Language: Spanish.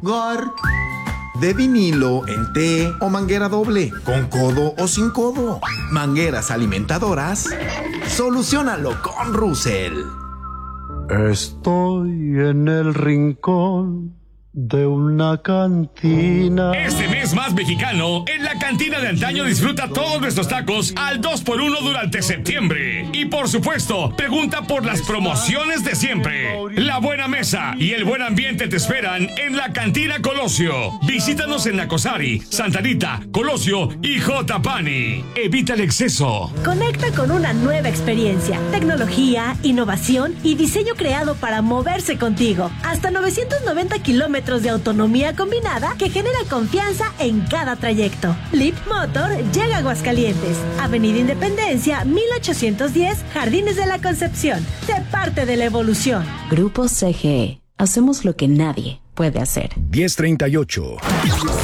Gar. De vinilo, en T o manguera doble, con codo o sin codo. Mangueras alimentadoras, soluciónalo con Russell. Estoy en el rincón de una cantina. Este mes más mexicano, en la cantina de antaño disfruta todos nuestros tacos al 2x1 durante septiembre. Y por supuesto, pregunta por las promociones de siempre. La buena mesa y el buen ambiente te esperan en la cantina Colosio. Visítanos en Nacosari, Santa Rita, Colosio y Jotapani. Evita el exceso. Conecta con una nueva experiencia, tecnología, innovación y diseño creado para moverse contigo. Hasta 990 kilómetros de autonomía combinada que genera confianza en cada trayecto. Leap Motor llega a Aguascalientes, Avenida Independencia, 1810, Jardines de la Concepción. Sé parte de la evolución. Grupo CGE. Hacemos lo que nadie puede hacer. 1038.